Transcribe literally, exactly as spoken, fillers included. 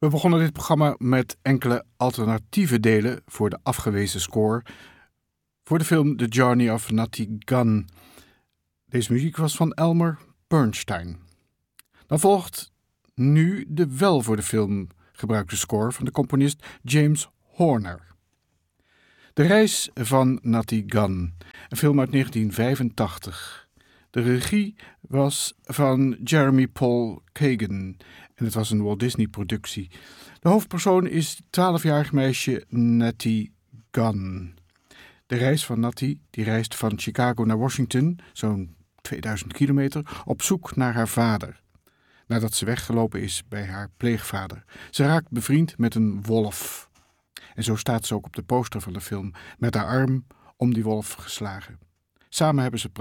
We begonnen dit programma met enkele alternatieve delen voor de afgewezen score voor de film The Journey of Natty Gunn. Deze muziek was van Elmer Bernstein. Dan volgt nu de wel voor de film gebruikte score van de componist James Horner. De reis van Natty Gunn, een film uit negentien vijfentachtig. De regie was van Jeremy Paul Kagan en het was een Walt Disney productie. De hoofdpersoon is het twaalfjarig meisje Natty Gunn. De reis van Natty, die reist van Chicago naar Washington, zo'n tweeduizend kilometer, op zoek naar haar vader. Nadat ze weggelopen is bij haar pleegvader. Ze raakt bevriend met een wolf. En zo staat ze ook op de poster van de film, met haar arm om die wolf geslagen. Samen hebben ze